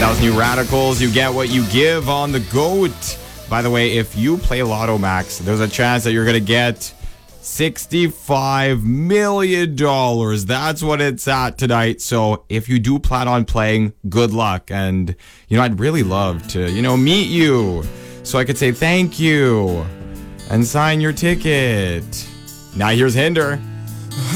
New Radicals, you get what you give on the GOAT. By the way, if you play Lotto Max, there's a chance that you're going to get $65 million. That's what it's at tonight. So if you do plan on playing, good luck. And, I'd really love to, meet you so I could say thank you and sign your ticket. Now here's Hinder.